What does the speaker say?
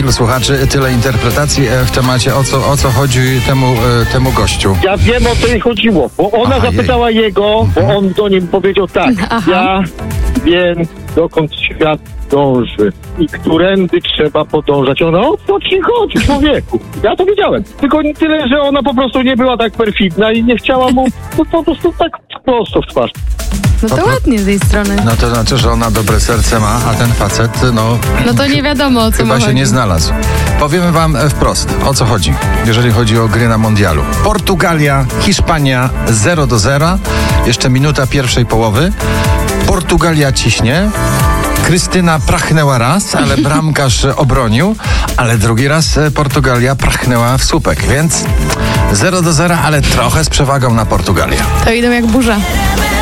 tylu słuchaczy, tyle interpretacji w temacie, o co chodzi temu gościu. Ja wiem, o co jej chodziło, bo ona zapytała jego, bo on do niej powiedział tak, ja wiem, dokąd świat dąży i którędy trzeba podążać. Ona, o co ci chodzi, człowieku? Ja to wiedziałem. Tylko tyle, że ona po prostu nie była tak perfidna i nie chciała mu po prostu tak prosto w twarz. No to ładnie z jej strony. No to znaczy, że ona dobre serce ma, a ten facet, No to nie wiadomo, o co chyba się nie znalazł. Powiemy wam wprost, o co chodzi, jeżeli chodzi o gry na mundialu. Portugalia, Hiszpania 0-0. Jeszcze minuta pierwszej połowy. Portugalia ciśnie. Krystyna prachnęła raz, ale bramkarz obronił, ale drugi raz Portugalia prachnęła w słupek, więc 0-0, ale trochę z przewagą na Portugalię. To idą jak burza.